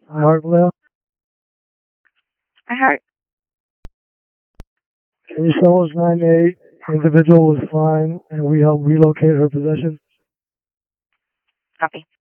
Heart Blair. I heard. Can you tell us 9-8 individual was fine and we helped relocate her possessions? Copy.